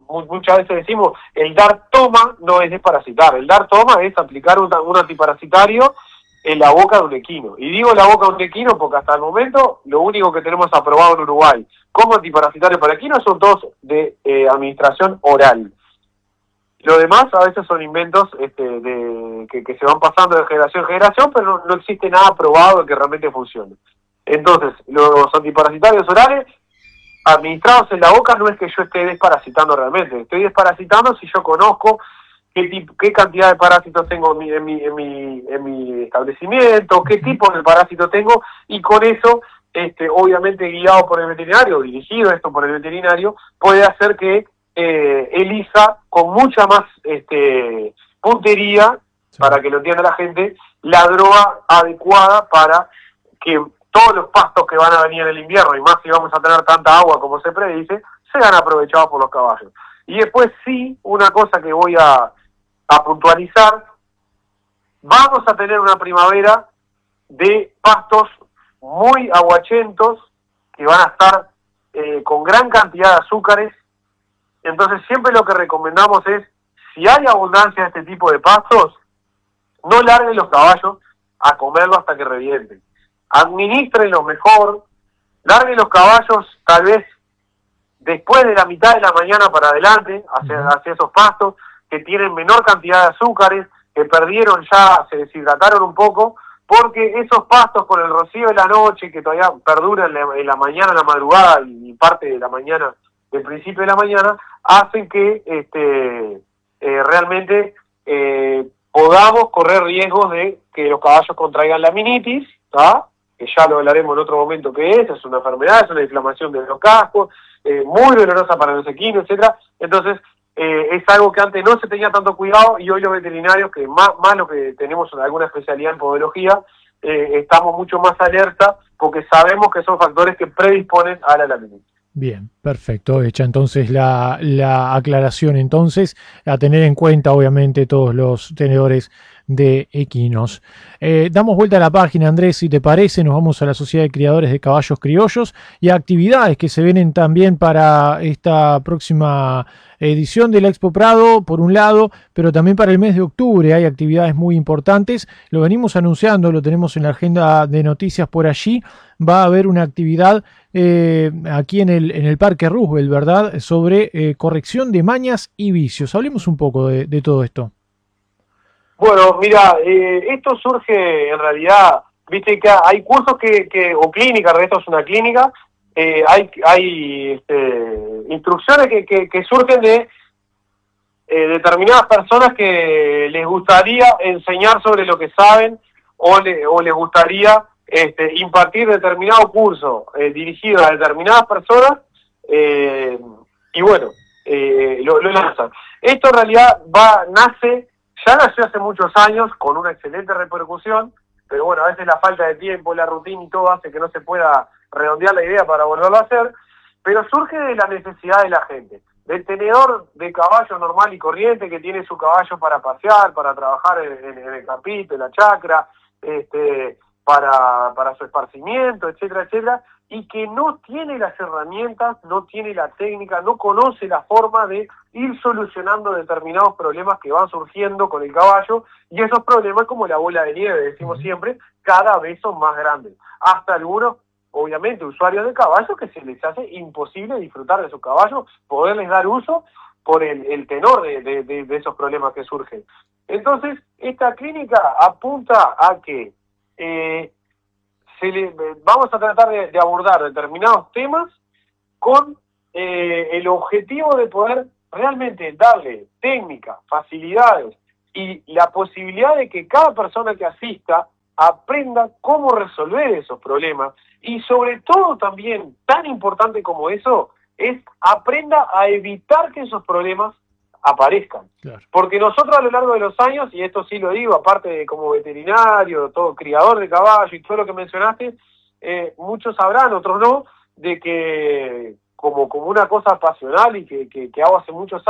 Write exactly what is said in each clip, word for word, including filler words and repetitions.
muchas veces decimos, el dar toma no es desparasitar, el dar toma es aplicar un, un antiparasitario en la boca de un equino. Y digo la boca de un equino porque hasta el momento lo único que tenemos aprobado en Uruguay como antiparasitario para equinos son dos de eh, administración oral. Lo demás a veces son inventos este, de, que, que se van pasando de generación en generación, pero no, no existe nada probado de que realmente funcione. Entonces, los antiparasitarios orales administrados en la boca no es que yo esté desparasitando realmente, estoy desparasitando si yo conozco qué tipo, qué cantidad de parásitos tengo en mi, en mi, en mi, en mi establecimiento, qué tipo de parásito tengo, y con eso, este, obviamente guiado por el veterinario, dirigido esto por el veterinario, puede hacer que eh, elija con mucha más este, puntería, sí, para que lo entienda la gente, la droga adecuada para que todos los pastos que van a venir en el invierno, y más si vamos a tener tanta agua como se predice, sean aprovechados por los caballos. Y después sí, una cosa que voy a, a puntualizar, vamos a tener una primavera de pastos muy aguachentos, que van a estar eh, con gran cantidad de azúcares. Entonces siempre lo que recomendamos es, si hay abundancia de este tipo de pastos, no larguen los caballos a comerlo hasta que revienten. Administrenlo mejor, larguen los caballos tal vez después de la mitad de la mañana para adelante, hacia, hacia esos pastos que tienen menor cantidad de azúcares, que perdieron ya, se deshidrataron un poco, porque esos pastos con el rocío de la noche, que todavía perduran en la, en la mañana, en la madrugada y parte de la mañana, del principio de la mañana, hacen que este eh, realmente eh, podamos correr riesgos de que los caballos contraigan la laminitis, ¿tá? Que ya lo hablaremos en otro momento que es, es una enfermedad, es una inflamación de los cascos, eh, muy dolorosa para los equinos, etcétera. Entonces, eh, es algo que antes no se tenía tanto cuidado, y hoy los veterinarios, que más, más lo que tenemos alguna especialidad en podología, eh, estamos mucho más alerta, porque sabemos que son factores que predisponen a la laminitis. Bien, perfecto, hecha entonces la, la aclaración, entonces a tener en cuenta obviamente todos los tenedores de equinos. Eh, damos vuelta a la página, Andrés, si te parece, nos vamos a la Sociedad de Criadores de Caballos Criollos y a actividades que se vienen también para esta próxima edición de la Expo Prado, por un lado, pero también para el mes de octubre hay actividades muy importantes, lo venimos anunciando, lo tenemos en la agenda de noticias por allí. Va a haber una actividad eh, aquí en el, en el Parque Roosevelt, ¿verdad?, sobre eh, corrección de mañas y vicios. Hablemos un poco de, de todo esto. Bueno, mira, eh, esto surge en realidad, viste que hay cursos que, que o clínicas, esto es una clínica, eh, hay hay este, instrucciones que, que, que surgen de eh, determinadas personas que les gustaría enseñar sobre lo que saben, o, le, o les gustaría este, impartir determinado curso eh, dirigido a determinadas personas, eh, y bueno, eh, lo, lo lanzan. Esto en realidad va nace... Ya nació hace muchos años con una excelente repercusión, pero bueno, a veces la falta de tiempo, la rutina y todo hace que no se pueda redondear la idea para volverlo a hacer, pero surge de la necesidad de la gente, del tenedor de caballo normal y corriente que tiene su caballo para pasear, para trabajar en, en, en el campito, en la chacra, este, para, para su esparcimiento, etcétera, etcétera, y que no tiene las herramientas, no tiene la técnica, no conoce la forma de ir solucionando determinados problemas que van surgiendo con el caballo, y esos problemas, como la bola de nieve, decimos siempre, cada vez son más grandes. Hasta algunos, obviamente, usuarios de caballos que se les hace imposible disfrutar de sus caballos, poderles dar uso por el, el tenor de, de, de, de esos problemas que surgen. Entonces, esta clínica apunta a que eh, se le, vamos a tratar de, de abordar determinados temas con eh, el objetivo de poder realmente darle técnica, facilidades y la posibilidad de que cada persona que asista aprenda cómo resolver esos problemas, y sobre todo también, tan importante como eso, es aprenda a evitar que esos problemas aparezcan. Claro. Porque nosotros a lo largo de los años, y esto sí lo digo, aparte de como veterinario, todo criador de caballo y todo lo que mencionaste, eh, muchos sabrán, otros no, de que como, como una cosa pasional y que, que, que hago hace muchos años,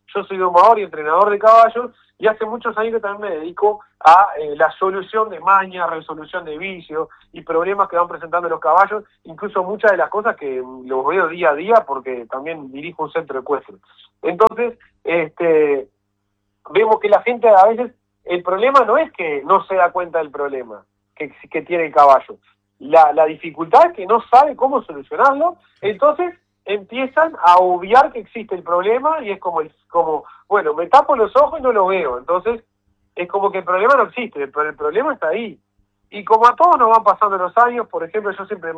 Yo soy domador y entrenador de caballos, y hace muchos años que también me dedico a eh, la solución de mañas, resolución de vicios y problemas que van presentando los caballos, incluso muchas de las cosas que los veo día a día porque también dirijo un centro ecuestre. Entonces, este, vemos que la gente a veces, el problema no es que no se da cuenta del problema que, que tiene el caballo, la, la dificultad es que no sabe cómo solucionarlo, entonces empiezan a obviar que existe el problema y es como, el, como bueno, me tapo los ojos y no lo veo, entonces es como que el problema no existe, pero el problema está ahí. Y como a todos nos van pasando los años, por ejemplo, yo siempre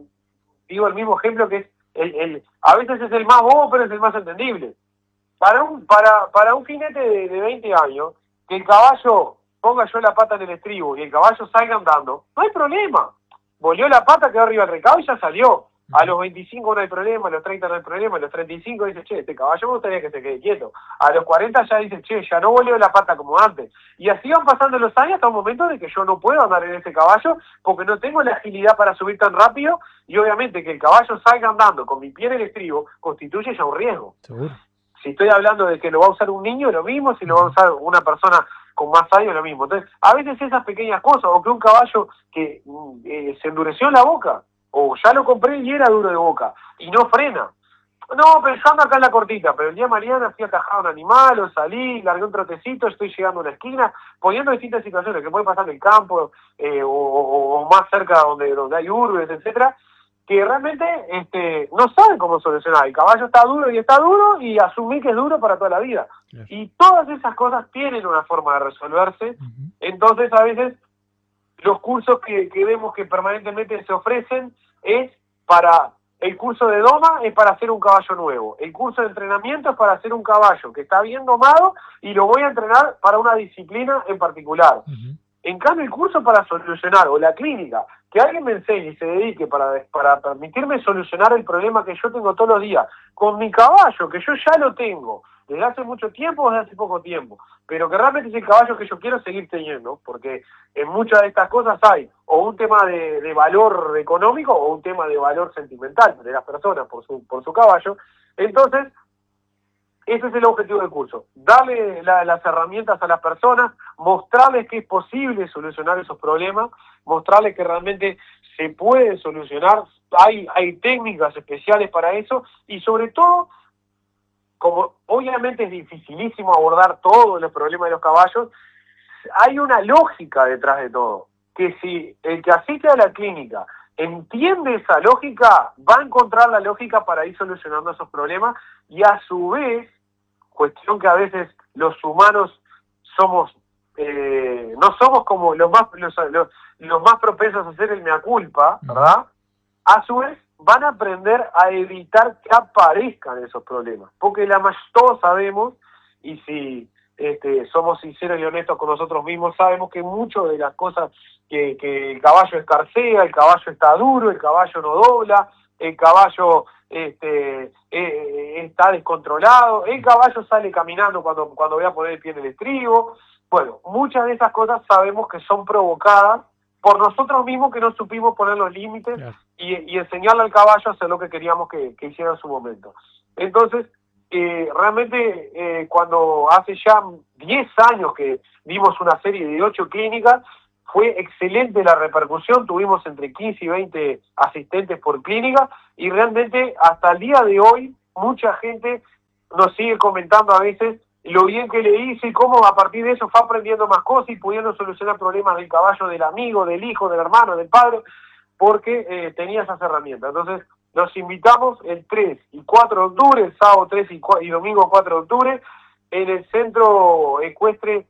digo el mismo ejemplo que es, el, el a veces es el más bobo, pero es el más entendible. Para un, para, para un jinete de, de veinte años, que el caballo ponga yo la pata en el estribo y el caballo salga andando, no hay problema. Volvió la pata, quedó arriba del recado y ya salió. A los veinticinco no hay problema, a los treinta no hay problema, a los treinta y cinco dice, che, este caballo me gustaría que se quede quieto. A los cuarenta ya dice, che, ya no volvió la pata como antes. Y así van pasando los años hasta un momento de que yo no puedo andar en ese caballo porque no tengo la agilidad para subir tan rápido y obviamente que el caballo salga andando con mi pie en el estribo constituye ya un riesgo. Seguro. Si estoy hablando de que lo va a usar un niño, es lo mismo, si lo va a usar una persona con más años, es lo mismo. Entonces, a veces esas pequeñas cosas, o que un caballo que eh, se endureció en la boca, o ya lo compré y era duro de boca, y no frena. No, pensando acá en la cortita, pero el día de mañana fui a atajar a un animal, o salí, largué un trotecito, estoy llegando a una esquina, poniendo distintas situaciones que pueden pasar en el campo, eh, o, o, o más cerca donde, donde hay urbes, etcétera, que realmente este, no saben cómo solucionar. El caballo está duro y está duro, y asumí que es duro para toda la vida. Yes. Y todas esas cosas tienen una forma de resolverse, uh-huh. Entonces a veces los cursos que, que vemos que permanentemente se ofrecen es para, el curso de doma es para hacer un caballo nuevo, el curso de entrenamiento es para hacer un caballo que está bien domado y lo voy a entrenar para una disciplina en particular. Uh-huh. En cambio, el curso para solucionar, o la clínica, que alguien me enseñe y se dedique para, para permitirme solucionar el problema que yo tengo todos los días, con mi caballo, que yo ya lo tengo, desde hace mucho tiempo o desde hace poco tiempo, pero que realmente es el caballo que yo quiero seguir teniendo, porque en muchas de estas cosas hay o un tema de, de valor económico o un tema de valor sentimental de las personas por su, por su caballo. Entonces, ese es el objetivo del curso, darle la, las herramientas a las personas, mostrarles que es posible solucionar esos problemas, mostrarles que realmente se puede solucionar, hay, hay técnicas especiales para eso, y sobre todo, como obviamente es dificilísimo abordar todos los problemas de los caballos, hay una lógica detrás de todo, que si el que asiste a la clínica entiende esa lógica, va a encontrar la lógica para ir solucionando esos problemas, y a su vez, cuestión que a veces los humanos somos, eh, no somos como los más los, los, los más propensos a hacer el mea culpa, ¿verdad? A su vez van a aprender a evitar que aparezcan esos problemas, porque la más todos sabemos, y si este, somos sinceros y honestos con nosotros mismos, sabemos que muchas de las cosas que, que el caballo escarcea, el caballo está duro, el caballo no dobla, el caballo este, eh, está descontrolado, el caballo sale caminando cuando, cuando voy a poner el pie en el estribo. Bueno, muchas de esas cosas sabemos que son provocadas por nosotros mismos, que no supimos poner los límites, yeah. y, y enseñarle al caballo a hacer lo que queríamos que, que hiciera en su momento. Entonces, eh, realmente eh, cuando hace ya diez años que dimos una serie de ocho clínicas, fue excelente la repercusión, tuvimos entre quince y veinte asistentes por clínica, y realmente hasta el día de hoy mucha gente nos sigue comentando a veces lo bien que le hice y cómo a partir de eso fue aprendiendo más cosas y pudiendo solucionar problemas del caballo, del amigo, del hijo, del hermano, del padre, porque eh, tenía esas herramientas. Entonces los invitamos el tres y cuatro de octubre, el sábado tres y, y domingo cuatro de octubre, en el Centro Ecuestre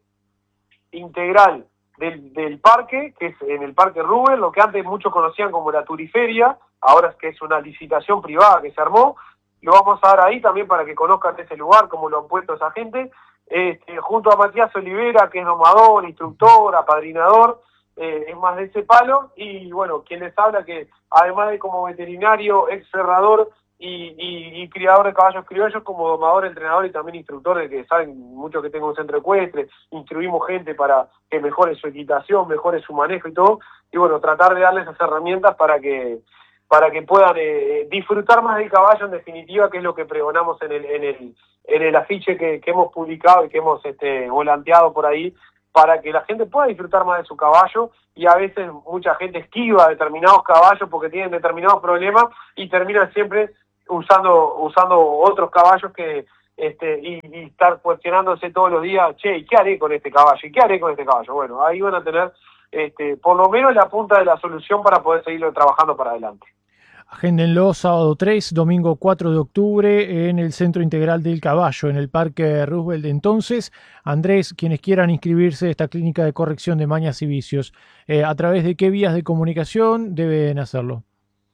Integral Del, del parque, que es en el Parque Rubén, lo que antes muchos conocían como la Turiferia, ahora es que es una licitación privada que se armó, lo vamos a dar ahí también para que conozcan ese lugar, cómo lo han puesto esa gente, este, junto a Matías Olivera, que es domador, instructor, apadrinador, eh, es más de ese palo, y bueno, quien les habla que además de como veterinario, ex cerrador, Y, y, y criador de caballos criollos, como domador, entrenador y también instructor, de que saben mucho que tengo un centro ecuestre, instruimos gente para que mejore su equitación, mejore su manejo y todo, y bueno, tratar de darles esas herramientas para que para que puedan eh, disfrutar más del caballo, en definitiva, que es lo que pregonamos en el en el en el afiche que, que hemos publicado y que hemos este, volanteado por ahí, para que la gente pueda disfrutar más de su caballo. Y a veces mucha gente esquiva determinados caballos porque tienen determinados problemas y terminan siempre usando usando otros caballos que este y, y estar cuestionándose todos los días, che, ¿y qué haré con este caballo? ¿Y qué haré con este caballo? Bueno, ahí van a tener este por lo menos la punta de la solución para poder seguirlo trabajando para adelante. Agéndenlo sábado tres, domingo cuatro de octubre en el Centro Integral del Caballo, en el Parque Roosevelt. Entonces, Andrés, quienes quieran inscribirse a esta clínica de corrección de mañas y vicios, eh, ¿a través de qué vías de comunicación deben hacerlo?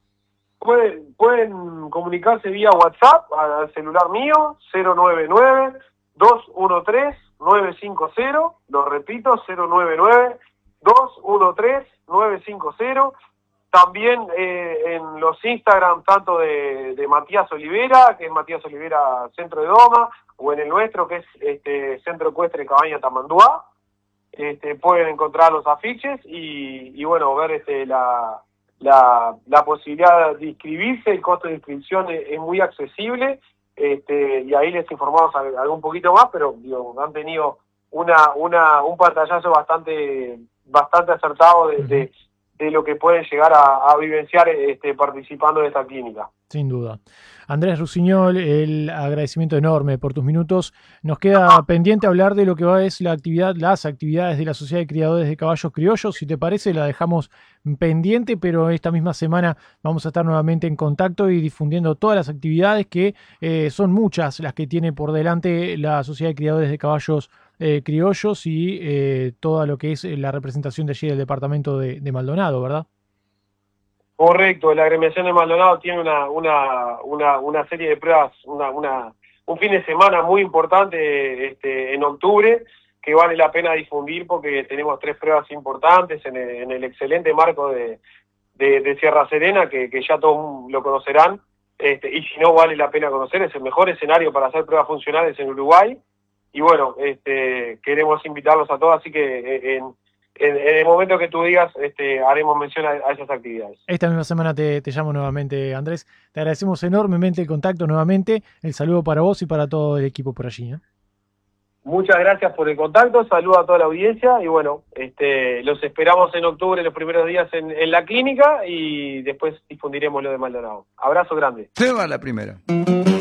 Pueden, pueden comunicarse vía WhatsApp al celular mío, cero nueve nueve, dos uno tres, nueve cinco cero, lo repito, cero nueve nueve, dos uno tres, nueve cinco cero. También eh, en los Instagram, tanto de, de Matías Olivera, que es Matías Olivera Centro de Doma, o en el nuestro, que es este Centro Ecuestre Cabaña Tamanduá, este, pueden encontrar los afiches y, y bueno, ver este la, la, la posibilidad de inscribirse. El costo de inscripción es, es muy accesible, este, y ahí les informamos algo un poquito más, pero digo, han tenido una, una, un pantallazo bastante, bastante acertado de, de de lo que pueden llegar a, a vivenciar este, participando de esta clínica. Sin duda. Andrés Rusiñol, el agradecimiento enorme por tus minutos. Nos queda pendiente hablar de lo que va es la actividad, las actividades de la Sociedad de Criadores de Caballos Criollos. Si te parece, la dejamos pendiente, pero esta misma semana vamos a estar nuevamente en contacto y difundiendo todas las actividades que eh, son muchas las que tiene por delante la Sociedad de Criadores de Caballos Eh, criollos y eh, todo lo que es la representación de allí del departamento de, de Maldonado, ¿verdad? Correcto, la agremiación de Maldonado tiene una una una, una serie de pruebas, una, una un fin de semana muy importante este, en octubre, que vale la pena difundir porque tenemos tres pruebas importantes en el, en el excelente marco de, de, de Sierra Serena, que, que ya todos lo conocerán, este, y si no vale la pena conocer, es el mejor escenario para hacer pruebas funcionales en Uruguay. Y bueno, este, queremos invitarlos a todos, así que en, en, en el momento que tú digas, este, haremos mención a, a esas actividades. Esta misma semana te, te llamo nuevamente, Andrés. Te agradecemos enormemente el contacto nuevamente. El saludo para vos y para todo el equipo por allí, ¿eh? Muchas gracias por el contacto, saludo a toda la audiencia y bueno, este, los esperamos en octubre, los primeros días en, en la clínica y después difundiremos lo de Maldonado. Abrazo grande. Se va la primera.